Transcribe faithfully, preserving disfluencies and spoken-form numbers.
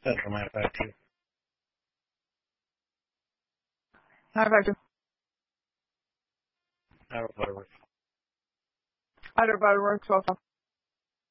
चलो मैं बैठी Hi, Victor. बरोबर Hi, everybody. We're at twelve.